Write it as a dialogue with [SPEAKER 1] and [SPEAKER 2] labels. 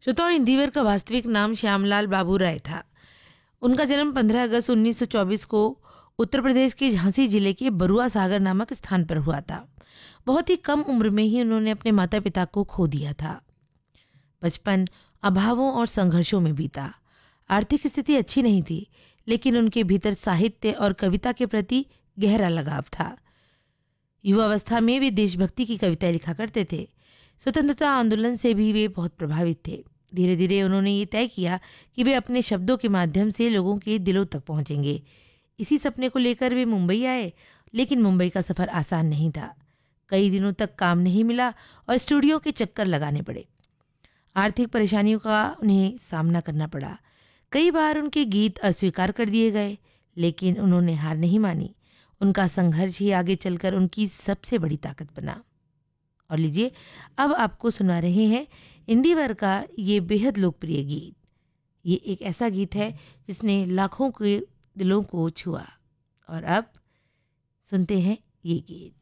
[SPEAKER 1] श्रोताओं, इंदिवर का वास्तविक नाम श्यामलाल बाबू राय था। उनका जन्म 15 अगस्त 1924 को उत्तर प्रदेश के झांसी जिले के बरुआ सागर नामक स्थान पर हुआ था। बहुत ही कम उम्र में ही उन्होंने अपने माता पिता को खो दिया था। बचपन अभावों और संघर्षों में बीता। आर्थिक स्थिति अच्छी नहीं थी, लेकिन उनके भीतर साहित्य और कविता के प्रति गहरा लगाव था। युवावस्था में वे देशभक्ति की कविताएं लिखा करते थे। स्वतंत्रता आंदोलन से भी वे बहुत प्रभावित थे। धीरे धीरे उन्होंने ये तय किया कि वे अपने शब्दों के माध्यम से लोगों के दिलों तक पहुंचेंगे। इसी सपने को लेकर वे मुंबई आए, लेकिन मुंबई का सफ़र आसान नहीं था। कई दिनों तक काम नहीं मिला और स्टूडियो के चक्कर लगाने पड़े। आर्थिक परेशानियों का उन्हें सामना करना पड़ा। कई बार उनके गीत अस्वीकार कर दिए गए, लेकिन उन्होंने हार नहीं मानी। उनका संघर्ष ही आगे चलकर उनकी सबसे बड़ी ताकत बना। और लीजिए, अब आपको सुना रहे हैं इंदिवर का ये बेहद लोकप्रिय गीत। ये एक ऐसा गीत है जिसने लाखों के दिलों को छुआ। और अब सुनते हैं ये गीत।